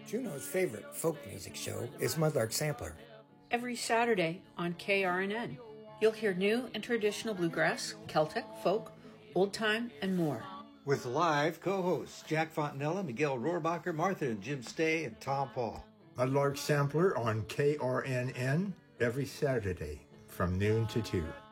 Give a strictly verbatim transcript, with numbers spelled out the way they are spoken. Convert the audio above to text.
Juneau's favorite folk music show is Mudlark Sampler. Every Saturday on K R N N, you'll hear new and traditional bluegrass, Celtic, folk, old time, and more. With live co-hosts Jack Fontanella, Miguel Rohrbacher, Martha and Jim Stay, and Tom Paul. Mudlark Sampler on K R N N every Saturday from noon to two.